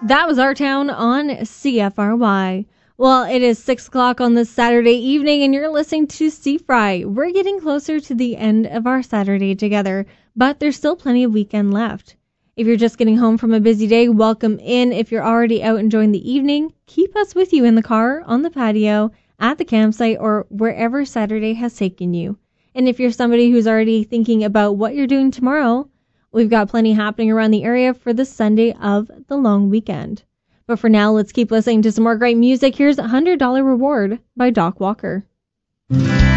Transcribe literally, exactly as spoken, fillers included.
That was Our Town on C F R Y. Well, it is six o'clock on this Saturday evening, and you're listening to C-Fry. We're getting closer to the end of our Saturday together, but there's still plenty of weekend left. If you're just getting home from a busy day, welcome in. If you're already out enjoying the evening, keep us with you in the car, on the patio, at the campsite, or wherever Saturday has taken you. And if you're somebody who's already thinking about what you're doing tomorrow, we've got plenty happening around the area for the Sunday of the long weekend. But for now, let's keep listening to some more great music. Here's one hundred dollars Reward by Doc Walker.